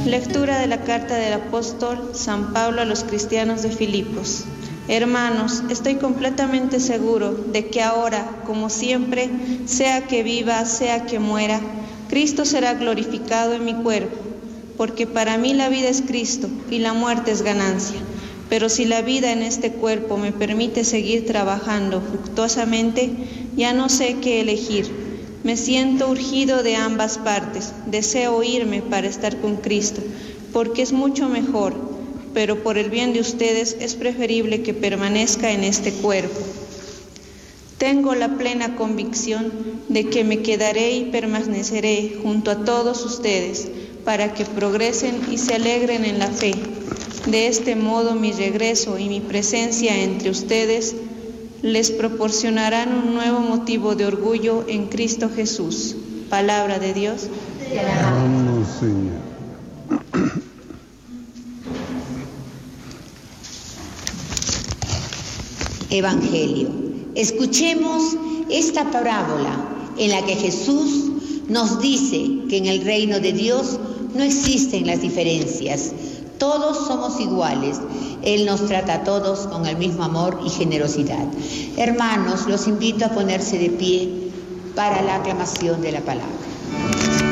Lectura de la carta del apóstol San Pablo a los cristianos de Filipos. Hermanos, estoy completamente seguro de que ahora, como siempre, sea que viva, sea que muera, Cristo será glorificado en mi cuerpo, porque para mí la vida es Cristo y la muerte es ganancia. Pero si la vida en este cuerpo me permite seguir trabajando fructuosamente, ya no sé qué elegir. Me siento urgido de ambas partes, deseo irme para estar con Cristo, porque es mucho mejor, pero por el bien de ustedes es preferible que permanezca en este cuerpo. Tengo la plena convicción de que me quedaré y permaneceré junto a todos ustedes, para que progresen y se alegren en la fe. De este modo mi regreso y mi presencia entre ustedes les proporcionarán un nuevo motivo de orgullo en Cristo Jesús. Palabra de Dios. Te alabamos, Señor. Evangelio. Escuchemos esta parábola en la que Jesús nos dice que en el reino de Dios no existen las diferencias. Todos somos iguales. Él nos trata a todos con el mismo amor y generosidad. Hermanos, los invito a ponerse de pie para la aclamación de la palabra.